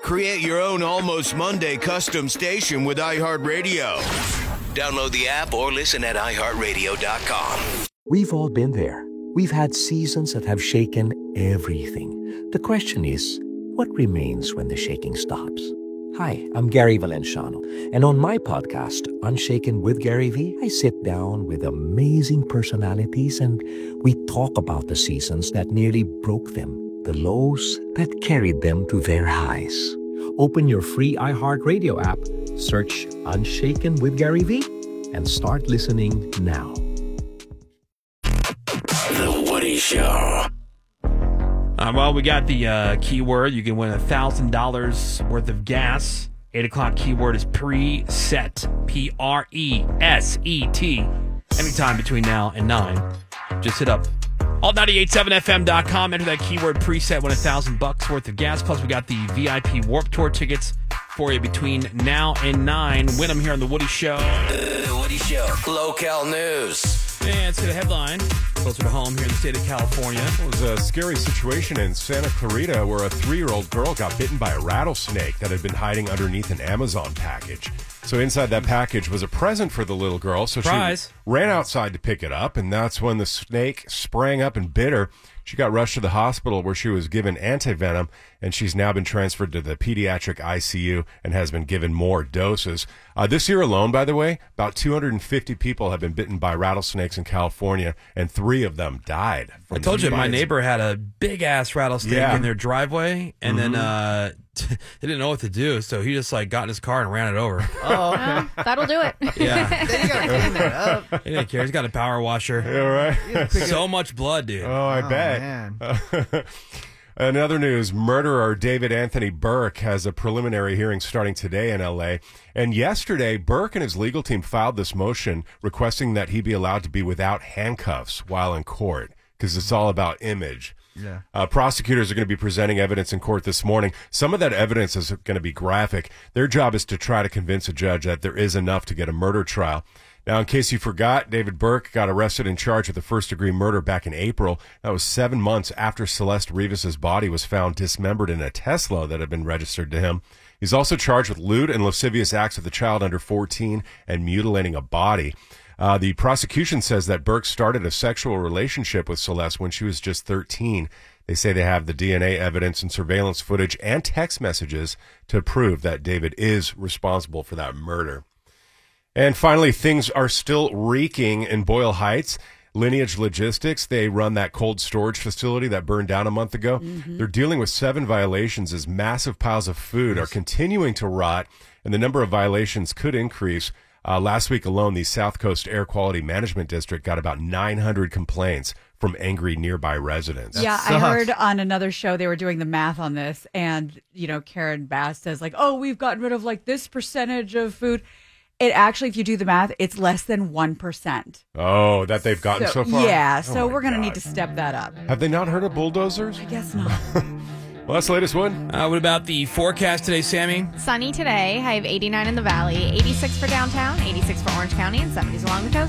Create your own Almost Monday custom station with iHeartRadio. Download the app or listen at iHeartRadio.com. We've all been there. We've had seasons that have shaken everything. The question is, what remains when the shaking stops? Hi, I'm Gary Valenciano, and on my podcast, Unshaken with Gary V, I sit down with amazing personalities and we talk about the seasons that nearly broke them, the lows that carried them to their highs. Open your free iHeartRadio app, search Unshaken with Gary V, and start listening now. The Woody Show. Well, we got the keyword. You can win $1,000 worth of gas. 8 o'clock keyword is preset. Preset. Anytime between now and 9. Just hit up alt987fm.com. Enter that keyword preset. Win $1,000 worth of gas. Plus, we got the VIP Warped Tour tickets for you between now and 9. Win them here on The Woody Show. The Woody Show. Local news. And it's the headline. Closer to home here in the state of California. It was a scary situation in Santa Clarita where a 3-year-old girl got bitten by a rattlesnake that had been hiding underneath an Amazon package. So inside that package was a present for the little girl. So Surprise. She ran outside to pick it up, and that's when the snake sprang up and bit her. She got rushed to the hospital where she was given antivenom, and she's now been transferred to the pediatric ICU and has been given more doses. This year alone, by the way, about 250 people have been bitten by rattlesnakes in California, and 3 of them died. I told you my neighbor had a big-ass rattlesnake in their driveway, and then they didn't know what to do, so he just got in his car and ran it over. Oh, that'll do it. Yeah. Then you gotta clean that up. He didn't care. He's got a power washer. Yeah, right. So much blood, dude. Oh, I bet. Man. In other news, murderer David Anthony Burke has a preliminary hearing starting today in L.A. And yesterday, Burke and his legal team filed this motion requesting that he be allowed to be without handcuffs while in court, because it's all about image. Yeah. Prosecutors are going to be presenting evidence in court this morning. Some of that evidence is going to be graphic. Their job is to try to convince a judge that there is enough to get a murder trial. Now, in case you forgot, David Burke got arrested and charged with a first-degree murder back in April. That was 7 months after Celeste Rivas' body was found dismembered in a Tesla that had been registered to him. He's also charged with lewd and lascivious acts with a child under 14 and mutilating a body. The prosecution says that Burke started a sexual relationship with Celeste when she was just 13. They say they have the DNA evidence and surveillance footage and text messages to prove that David is responsible for that murder. And finally, things are still reeking in Boyle Heights. Lineage Logistics, they run that cold storage facility that burned down a month ago. Mm-hmm. They're dealing with 7 violations as massive piles of food are continuing to rot, and the number of violations could increase. Last week alone, the South Coast Air Quality Management District got about 900 complaints from angry nearby residents. Yeah, I heard on another show they were doing the math on this, and, Karen Bass says, we've gotten rid of, this percentage of food. It actually, if you do the math, it's less than 1%. Oh, that they've gotten so far? Yeah, so we're going to need to step that up. Have they not heard of bulldozers? I guess not. Well, that's the latest one. What about the forecast today, Sammy? Sunny today. I have 89 in the valley, 86 for downtown, 86 for Orange County, and 70s along the coast.